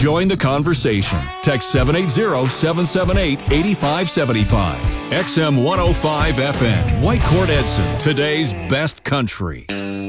Join the conversation. Text 780-778-8575. XM 105 FM. Whitecourt Edson, today's best country.